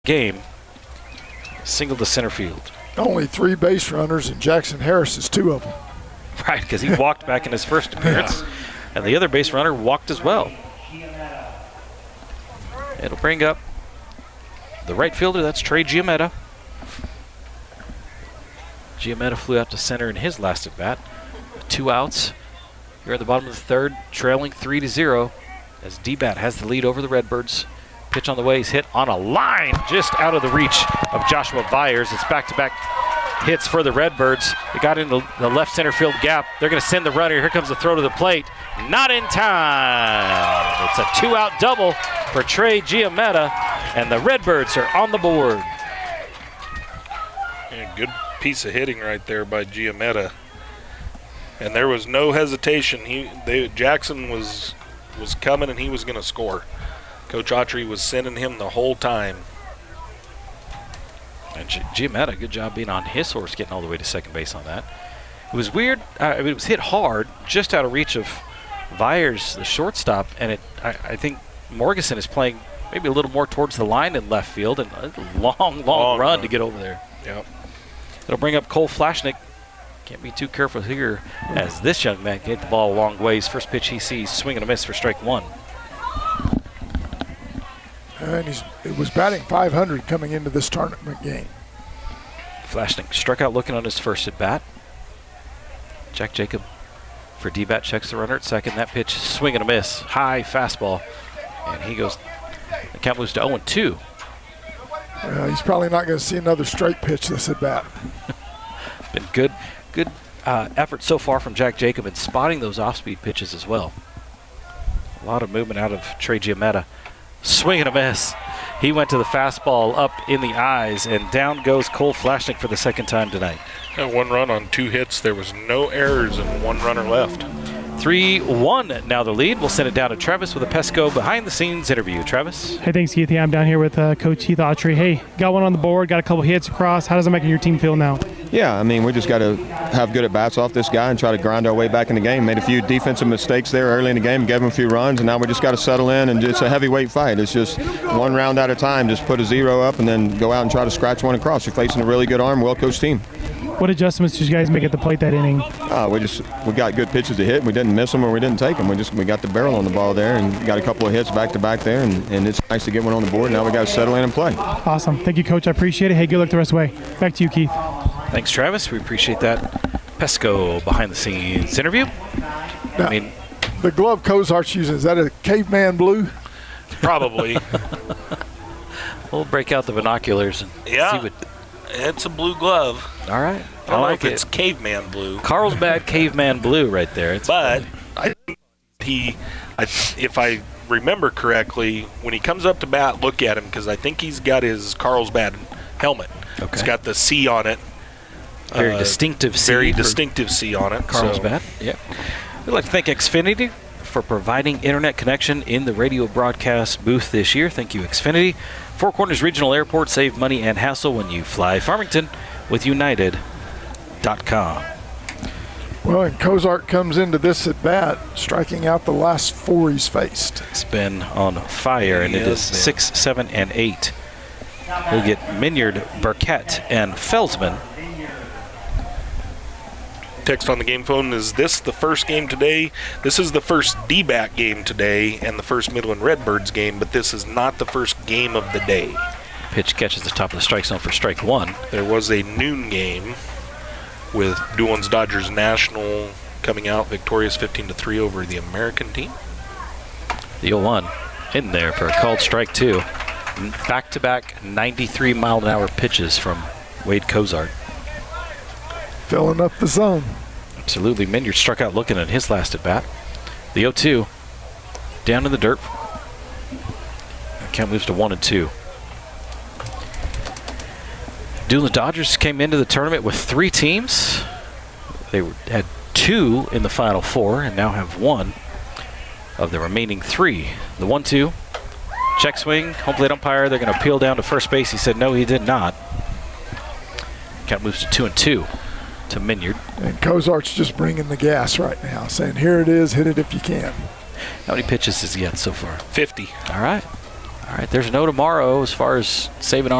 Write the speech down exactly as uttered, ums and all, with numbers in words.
game, single to center field. Only three base runners, and Jackson Harris is two of them. Right, because he walked back in his first appearance, and the other base runner walked as well. It'll bring up the right fielder, that's Trey Giametta. Giametta flew out to center in his last at bat. Two outs. Here at the bottom of the third, trailing three to zero, as D-Bat has the lead over the Redbirds. Pitch on the way, he's hit on a line just out of the reach of Joshua Byers. It's back-to-back hits for the Redbirds. They got into the left center field gap. They're going to send the runner. Here comes the throw to the plate. Not in time. It's a two-out double for Trey Giametta, and the Redbirds are on the board. Yeah, good piece of hitting right there by Giametta. And there was no hesitation. He, they, Jackson was was coming, and he was going to score. Coach Autry was sending him the whole time. And G Giametta, good job being on his horse, getting all the way to second base on that. It was weird. Uh, I mean, it was hit hard, just out of reach of Byers, the shortstop, and it. I, I think Morgeson is playing maybe a little more towards the line in left field, and a long, long, long run, run to get over there. Yep. It'll bring up Cole Flashnick. Can't be too careful here, as this young man can hit the ball a long ways. First pitch he sees, swing and a miss for strike one. And he's, it was batting five hundred coming into this tournament game. Flashnick struck out looking on his first at bat. Jack Jacob for D-Bat checks the runner at second. That pitch, swing and a miss, high fastball, and he goes. The count moves to oh and two. Uh, he's probably not going to see another straight pitch this at bat. Been good, good uh, effort so far from Jack Jacob in spotting those off-speed pitches as well. A lot of movement out of Trey Giametta. Swing and a miss. He went to the fastball up in the eyes, and down goes Cole Flashnick for the second time tonight. Got one run on two hits. There was no errors and one runner left. three one now the lead. We'll send it down to Travis with a Pesco behind-the-scenes interview. Travis? Hey, thanks, Keith. Yeah, I'm down here with uh, Coach Heath Autry. Hey, got one on the board, got a couple hits across. How does it make your team feel now? Yeah, I mean, we just got to have good at-bats off this guy and try to grind our way back in the game. Made a few defensive mistakes there early in the game, gave him a few runs, and now we just got to settle in, and it's a heavyweight fight. It's just one round at a time. Just put a zero up and then go out and try to scratch one across. You're facing a really good arm, well-coached team. What adjustments did you guys make at the plate that inning? Uh, we just we got good pitches to hit. We didn't miss them or we didn't take them. We just we got the barrel on the ball there and got a couple of hits back to back there, and, and it's nice to get one on the board. Now we got to settle in and play. Awesome. Thank you, Coach. I appreciate it. Hey, good luck the rest of the way. Back to you, Keith. Thanks, Travis. We appreciate that. Pesco behind-the-scenes interview. Now, I mean, the glove Cozart's using, is that a caveman blue? Probably. we'll break out the binoculars and Yeah. see what. It's a blue glove. All right. I, don't I like know if it. it's caveman blue. Carlsbad caveman blue right there. It's But I think he, I, if I remember correctly, when he comes up to bat, look at him, because I think he's got his Carlsbad helmet. Okay. It's got the C on it. very uh, distinctive C. Very for distinctive C on it. Carlsbad. So. Yeah. We'd like to thank Xfinity for providing internet connection in the radio broadcast booth this year. Thank you, Xfinity. Four Corners Regional Airport. Save money and hassle when you fly Farmington with United dot com. Well, and Cozart comes into this at bat, striking out the last four he's faced. It's been on fire, and it is six, seven, and eight. We'll get Minyard, Burkett, and Felsman. Text on the game phone, is this the first game today? This is the first D-Bat game today and the first Midland Redbirds game, but this is not the first game of the day. Pitch catches the top of the strike zone for strike one. There was a noon game with Doolin's Dodgers National coming out victorious fifteen to three over the American team. The oh one in there for a called strike two. Back-to-back ninety-three mile an hour pitches from Wade Cozart. Filling up the zone. Absolutely. Minyard struck out looking at his last at bat. The oh two down in the dirt. Count moves to one and two. Doolin Dodgers came into the tournament with three teams. They were, had two in the Final Four and now have one of the remaining three. The one two, check swing, home plate umpire. They're going to appeal down to first base. He said no, he did not. Count moves to two and two to Minyard. And Cozart's just bringing the gas right now, saying, here it is, hit it if you can. How many pitches has he had so far? fifty. All right. All right, there's no tomorrow as far as saving